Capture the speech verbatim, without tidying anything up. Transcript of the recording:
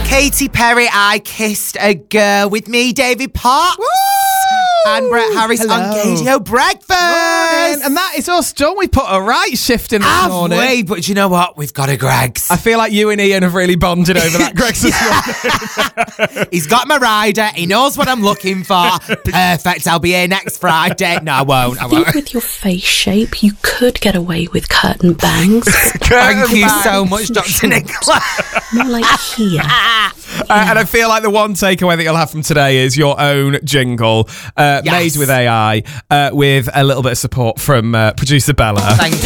Katy Perry, I Kissed a Girl with me, David Potts. Woo! And Brett Harris Hello. on Gadio Breakfast. Morning. And that is us, don't we? Put a right shift in this Have morning. we? But do you know what? We've got a Greggs. I feel like you and Ian have really bonded over that Greggs this morning. He's got my rider. He knows what I'm looking for. Perfect. I'll be here next Friday. No, I won't. I I think won't. with your face shape, you could get away with curtain bangs. Thank you bangs. so much, Doctor Nicola. More like here. Uh, and I feel like the one takeaway that you'll have from today is your own jingle, uh, Yes. made with A I, uh, with a little bit of support from uh, producer Bella. Thank